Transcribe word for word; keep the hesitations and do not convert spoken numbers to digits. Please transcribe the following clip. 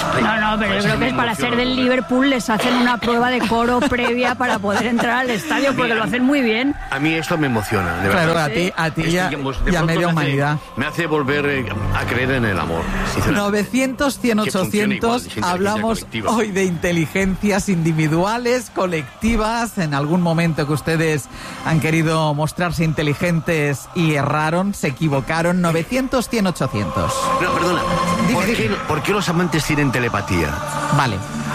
No, no, pero yo creo que es para ser del Liverpool les hacen una prueba de coro previa para poder entrar al estadio porque lo hacen muy bien. A mí esto me emociona, de Claro, verdad. a ti, a ti ya, Esto, y a media me humanidad. Hace, me hace volver eh, a creer en el amor. novecientos, cien, Que funcione igual, ochocientos, inteligencia hablamos colectiva. hoy de inteligencias individuales, colectivas, en algún momento que ustedes han querido mostrarse inteligentes y erraron, se equivocaron. novecientos, cien, ochocientos. No, perdona. Dime, ¿Por qué, dime. ¿Por qué los amantes tienen telepatía? Vale.